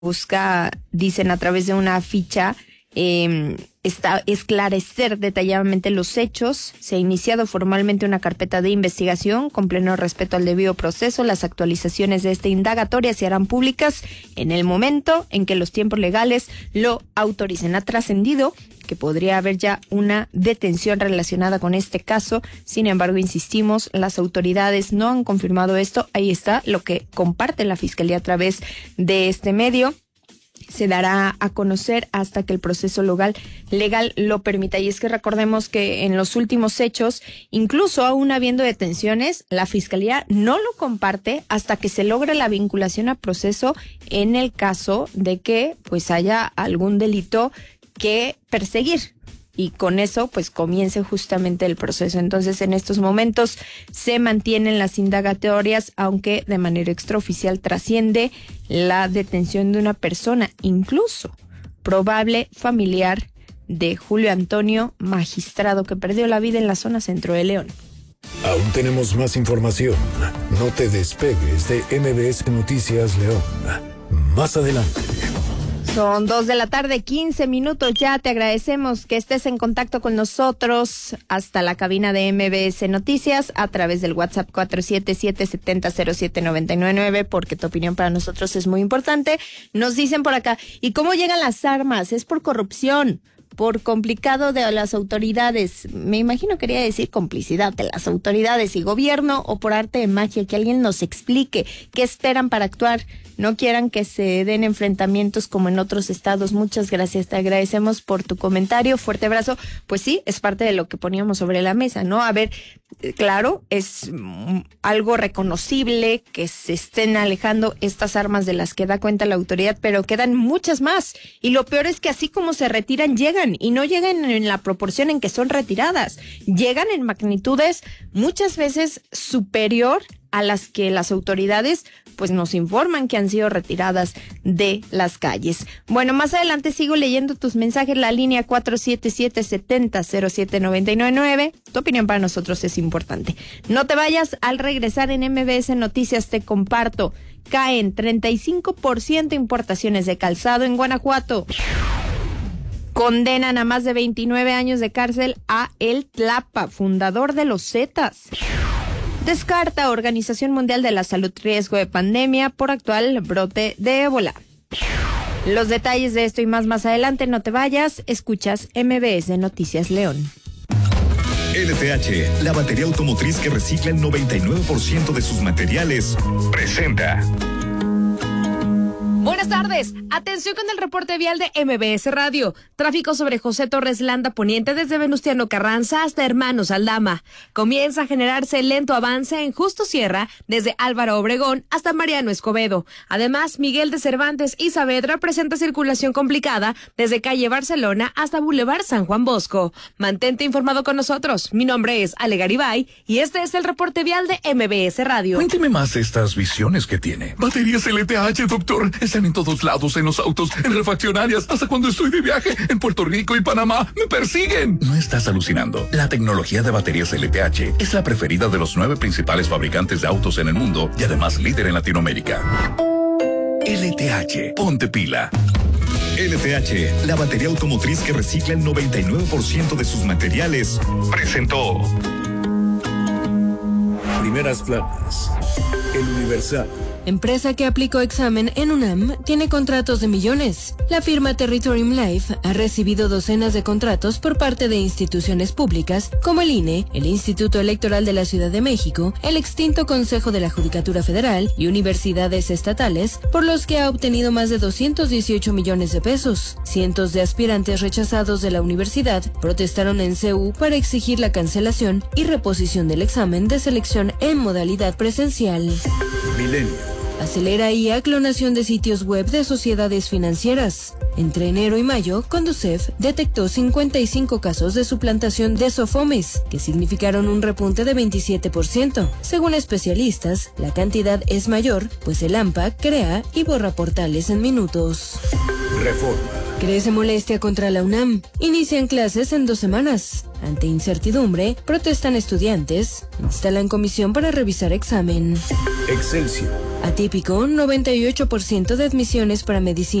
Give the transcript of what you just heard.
busca, dicen a través de una ficha, esclarecer detalladamente los hechos. Se ha iniciado formalmente una carpeta de investigación con pleno respeto al debido proceso. Las actualizaciones de esta indagatoria se harán públicas en el momento en que los tiempos legales lo autoricen. Ha trascendido que podría haber ya una detención relacionada con este caso. Sin embargo, insistimos, las autoridades no han confirmado esto. Ahí está lo que comparte la Fiscalía a través de este medio. Se dará a conocer hasta que el proceso legal lo permita. Y es que recordemos que en los últimos hechos, incluso aún habiendo detenciones, la Fiscalía no lo comparte hasta que se logre la vinculación a proceso en el caso de que pues haya algún delito que perseguir. Y con eso, pues, comience justamente el proceso. Entonces, en estos momentos se mantienen las indagatorias, aunque de manera extraoficial trasciende la detención de una persona, incluso probable familiar de Julio Antonio, magistrado que perdió la vida en la zona centro de León. Aún tenemos más información. No te despegues de MBS Noticias León. Más adelante. Son 2:15 p.m. ya. Te agradecemos que estés en contacto con nosotros hasta la cabina de MBS Noticias a través del WhatsApp 477-7007-999, porque tu opinión para nosotros es muy importante. Nos dicen por acá, ¿y cómo llegan las armas? ¿Es por corrupción? ¿Por complicado de las autoridades? Me imagino quería decir complicidad de las autoridades y gobierno, o por arte de magia. Que alguien nos explique qué esperan para actuar. No quieran que se den enfrentamientos como en otros estados. Muchas gracias, te agradecemos por tu comentario. Fuerte abrazo. Pues sí, es parte de lo que poníamos sobre la mesa, ¿no? A ver, claro, es algo reconocible que se estén alejando estas armas de las que da cuenta la autoridad, pero quedan muchas más. Y lo peor es que así como se retiran, llegan. Y no llegan en la proporción en que son retiradas. Llegan en magnitudes muchas veces superior a las que las autoridades pues nos informan que han sido retiradas de las calles. Bueno, más adelante sigo leyendo tus mensajes, la línea 477-7007-999. Tu opinión para nosotros es importante. No te vayas. Al regresar en MBS Noticias te comparto, caen 35% importaciones de calzado en Guanajuato. Condenan a más de 29 años de cárcel a El Tlapa, fundador de los Zetas. Descarta Organización Mundial de la Salud riesgo de pandemia por actual brote de ébola. Los detalles de esto y más adelante. No te vayas. Escuchas MBS Noticias León. LTH, la batería automotriz que recicla el 99% de sus materiales, presenta. Buenas tardes. Atención con el reporte vial de MBS Radio. Tráfico sobre José Torres Landa Poniente desde Venustiano Carranza hasta Hermanos Aldama. Comienza a generarse lento avance en Justo Sierra desde Álvaro Obregón hasta Mariano Escobedo. Además, Miguel de Cervantes y Saavedra presenta circulación complicada desde calle Barcelona hasta Boulevard San Juan Bosco. Mantente informado con nosotros. Mi nombre es Ale Garibay y este es el reporte vial de MBS Radio. Cuénteme más de estas visiones que tiene. Baterías LTH, doctor. Están en todos lados, en los autos, en refaccionarias, hasta cuando estoy de viaje en Puerto Rico y Panamá. ¡Me persiguen! No estás alucinando. La tecnología de baterías LTH es la preferida de los 9 principales fabricantes de autos en el mundo y además líder en Latinoamérica. LTH, ponte pila. LTH, la batería automotriz que recicla el 99% de sus materiales, presentó. Primeras planas. El Universal. Empresa que aplicó examen en UNAM tiene contratos de millones. La firma Territorium Life ha recibido docenas de contratos por parte de instituciones públicas como el INE, el Instituto Electoral de la Ciudad de México, el extinto Consejo de la Judicatura Federal y universidades estatales, por los que ha obtenido más de 218 millones de pesos. Cientos de aspirantes rechazados de la universidad protestaron en CEU para exigir la cancelación y reposición del examen de selección en modalidad presencial. Milenio. Acelera IA clonación de sitios web de sociedades financieras. Entre enero y mayo, Conducef detectó 55 casos de suplantación de Sofomes, que significaron un repunte de 27%. Según especialistas, la cantidad es mayor, pues el AMPA crea y borra portales en minutos. Reforma. Crece molestia contra la UNAM. Inician clases en 2 semanas. Ante incertidumbre, protestan estudiantes. Instalan comisión para revisar examen. Excelsior. Atípico, 98% de admisiones para medicina